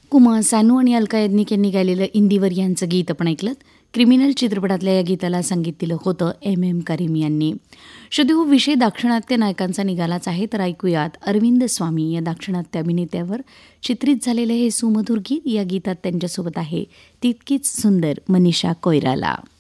कुमार सानू आणि अलका याज्ञिक यांनी गायलेलं इंदीवर यांचं गीत आपण ऐकलं. क्रिमिनल चित्रपटातल्या या गीताला संगीत दिलं होतं एम करीम यांनी. श्रोतेहो, विषय दाक्षिणात्य नायकांचा निघालाच आहे, तर ऐकूयात अरविंद स्वामी या दाक्षिणात्य अभिनेत्यावर चित्रित झालेलं हे सुमधुर गीत. या गीतात त्यांच्यासोबत आहे तितकीच सुंदर मनीषा कोयराला.